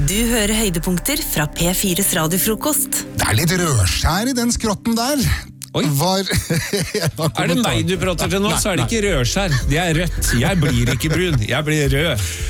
Du hører høydepunkter fra P4's radiofrokost. Det litt rødskjær i den skrotten der. Oi. Det meg du prater til nå, så det ikke rødskjær. Det rødt. Jeg blir ikke brun, jeg blir rød.